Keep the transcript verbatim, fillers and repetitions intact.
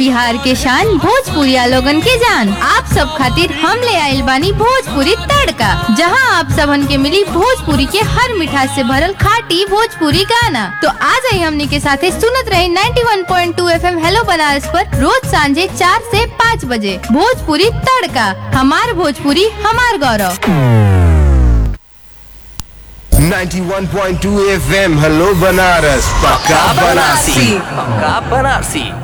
बिहार के शान भोजपुरिया लोगन के जान। आप सब खातिर हम ले आइल बानी भोजपुरी तड़का, जहां आप सबन के मिली भोजपुरी के हर मिठास से भरल खाटी भोजपुरी गाना। तो आ जाइए हमनी के साथे सुनत रहे इक्यानवे पॉइंट दो एफ एम हेलो बनारस पर रोज सांझे चार से पाँच बजे। भोजपुरी तड़का, हमार भोजपुरी हमार गौरव। इक्यानवे पॉइंट दो एफ एम हेलो बनारस, पक्का बनारसी, पक्का बनारसी।